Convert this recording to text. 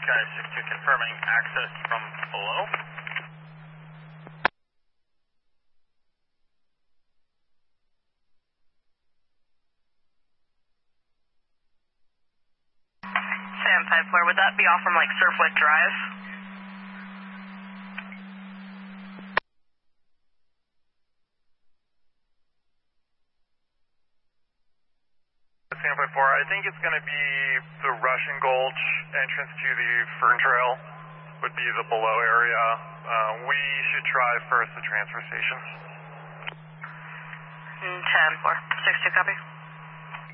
Okay, 6-2 confirming access from below. Sam 5-4, would that be off from like Surfwood Drive? Sam 5-4, I think it's going to be the Russian Gulch entrance to the Fern Trail would be the below area. We should try first the transfer station. 10-4, 6-2 copy.